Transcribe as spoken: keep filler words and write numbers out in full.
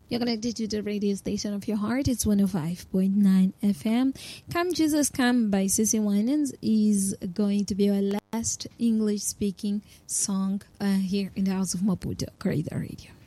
You're connected to the radio station of your heart. It's one oh five point nine F M. Come Jesus Come by Cissy Winans is going to be our last English-speaking song uh, here in the House of Maputo, Corridor Radio.